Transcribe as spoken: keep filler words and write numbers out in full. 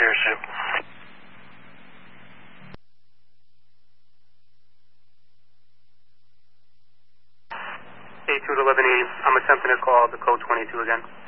Sierra Sioux. eight two to eleven E, I'm attempting to call the code twenty-two again.